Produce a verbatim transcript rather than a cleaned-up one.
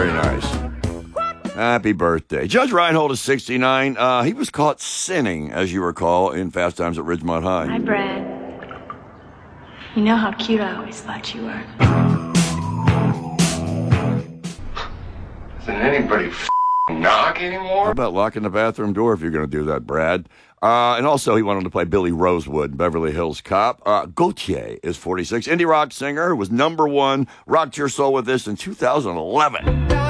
Very nice. Happy birthday. Judge Reinhold is sixty-nine. Uh, he was caught sinning, as you recall, in Fast Times at Ridgemont High. Hi, Brad. You know how cute I always thought you were. Doesn't anybody f- knock anymore? How about locking the bathroom door if you're going to do that, Brad? Uh, and also, he went on to play Billy Rosewood, Beverly Hills Cop. Uh, Gautier is forty-six. Indie rock singer who was number one. Rocked your soul with this in two thousand eleven.